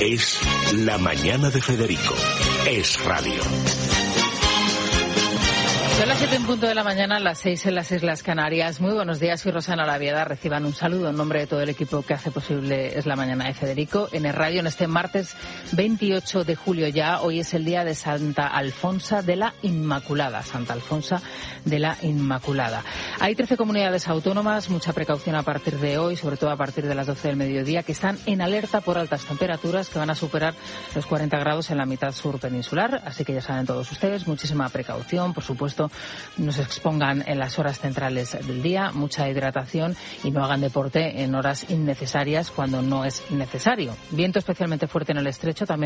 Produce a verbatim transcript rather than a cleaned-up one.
Es La Mañana de Federico. Es radio. Son las siete en punto de la mañana, las seis en las Islas Canarias. Muy buenos días, soy Rosana Olaviada. Reciban un saludo en nombre de todo el equipo que hace posible Es la Mañana de Federico en el radio en este martes veintiocho de julio ya. Hoy es el día de Santa Alfonsa de la Inmaculada. Santa Alfonsa de la Inmaculada. Hay trece comunidades autónomas, mucha precaución a partir de hoy, sobre todo a partir de las doce del mediodía, que están en alerta por altas temperaturas que van a superar los cuarenta grados en la mitad sur peninsular. Así que ya saben todos ustedes, muchísima precaución, por supuesto. No se expongan en las horas centrales del día, mucha hidratación y no hagan deporte en horas innecesarias cuando no es necesario. Viento especialmente fuerte en el estrecho, también